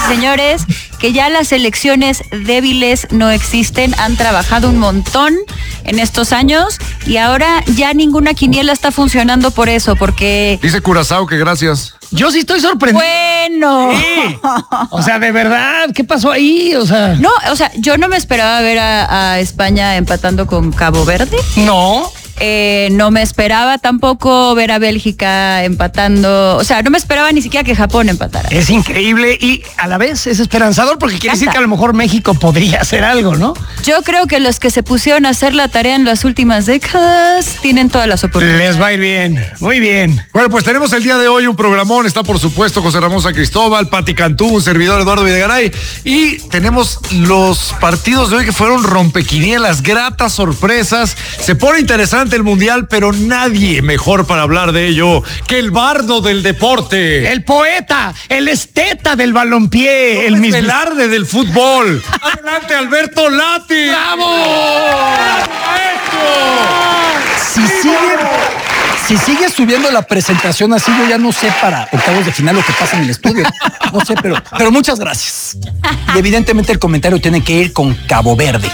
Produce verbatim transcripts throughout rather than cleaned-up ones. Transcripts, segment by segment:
y señores, que ya las elecciones débiles no existen. Han trabajado un montón en estos años y ahora ya ninguna quiniela está funcionando por eso, porque... Dice Curazao que gracias. Yo sí estoy sorprendido. Bueno. Sí. O sea, de verdad, ¿qué pasó ahí? O sea... No, o sea, yo no me esperaba ver a, a España empatando con Cabo Verde. No. Eh, no me esperaba tampoco ver a Bélgica empatando. O sea, no me esperaba ni siquiera que Japón empatara. Es increíble y a la vez es esperanzador porque quiere decir que a lo mejor México podría hacer algo, ¿no? Yo creo que los que se pusieron a hacer la tarea en las últimas décadas tienen todas las oportunidades. Les va a ir bien, muy bien. Bueno, pues tenemos el día de hoy un programón. Está, por supuesto, José Ramón San Cristóbal, Pati Cantú, un servidor Eduardo Videgaray. Y tenemos los partidos de hoy que fueron rompequinielas, gratas sorpresas. Se pone interesante el Mundial, pero nadie mejor para hablar de ello que el bardo del deporte. El poeta, el esteta del balompié, el mismo. El arde del fútbol. Adelante, Alberto Lati. ¡Bravo! Si sigue, si sigue subiendo la presentación así, yo ya no sé para octavos de final lo que pasa en el estudio. No sé, pero, pero muchas gracias. Y evidentemente el comentario tiene que ir con Cabo Verde.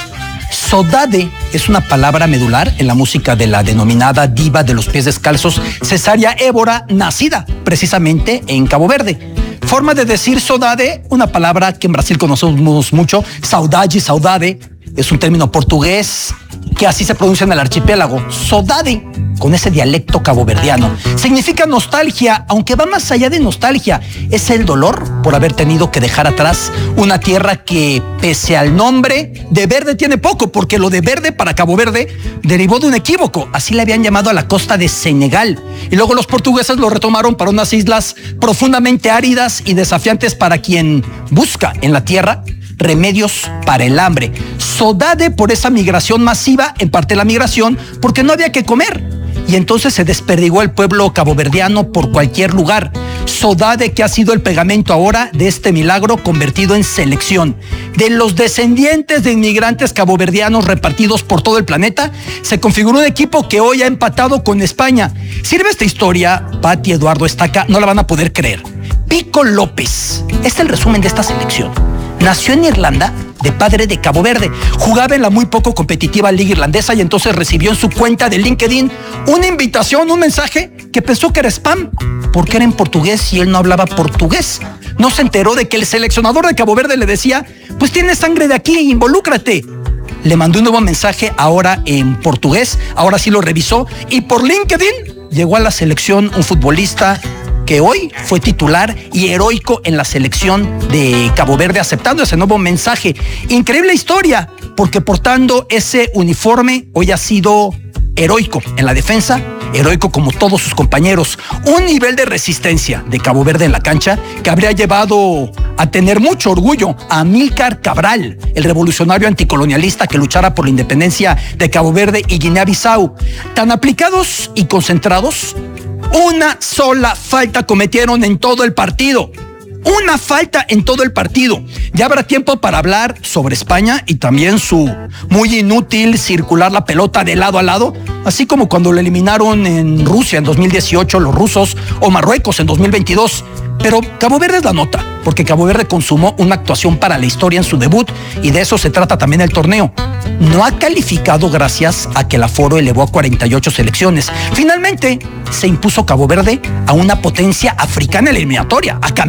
Sodade es una palabra medular en la música de la denominada diva de los pies descalzos, Cesárea Évora, nacida precisamente en Cabo Verde. Forma de decir sodade, una palabra que en Brasil conocemos mucho, saudade, saudade, es un término portugués que así se pronuncia en el archipiélago. Sodade, con ese dialecto caboverdiano, significa nostalgia, aunque va más allá de nostalgia. Es el dolor por haber tenido que dejar atrás una tierra que, pese al nombre, de verde tiene poco, porque lo de verde para Cabo Verde derivó de un equívoco. Así le habían llamado a la costa de Senegal. Y luego los portugueses lo retomaron para unas islas profundamente áridas y desafiantes para quien busca en la tierra remedios para el hambre. Sodade por esa migración masiva, en parte la migración, porque no había que comer. Y entonces se desperdigó el pueblo caboverdiano por cualquier lugar. Sodade, que ha sido el pegamento ahora de este milagro convertido en selección. De los descendientes de inmigrantes caboverdianos repartidos por todo el planeta, se configuró un equipo que hoy ha empatado con España. Sirve esta historia, Pati, Eduardo, Estaca, no la van a poder creer. Pico López, este es el resumen de esta selección. Nació en Irlanda, de padre de Cabo Verde. Jugaba en la muy poco competitiva liga irlandesa y entonces recibió en su cuenta de LinkedIn una invitación, un mensaje que pensó que era spam, porque era en portugués y él no hablaba portugués. No se enteró de que el seleccionador de Cabo Verde le decía, pues tienes sangre de aquí, involúcrate. Le mandó un nuevo mensaje ahora en portugués, ahora sí lo revisó y por LinkedIn llegó a la selección un futbolista que hoy fue titular y heroico en la selección de Cabo Verde, aceptando ese nuevo mensaje. Increíble historia, porque portando ese uniforme hoy ha sido heroico en la defensa, heroico como todos sus compañeros. Un nivel de resistencia de Cabo Verde en la cancha que habría llevado a tener mucho orgullo a Amílcar Cabral, el revolucionario anticolonialista que luchara por la independencia de Cabo Verde y Guinea-Bissau. Tan aplicados y concentrados, una sola falta cometieron en todo el partido. Una falta en todo el partido. Ya habrá tiempo para hablar sobre España y también su muy inútil circular la pelota de lado a lado, así como cuando lo eliminaron en Rusia en dos mil dieciocho los rusos o Marruecos en dos mil veintidós. Pero Cabo Verde es la nota, porque Cabo Verde consumó una actuación para la historia en su debut y de eso se trata también el torneo. No ha calificado gracias a que el aforo elevó a cuarenta y ocho selecciones. Finalmente, se impuso Cabo Verde a una potencia africana eliminatoria, a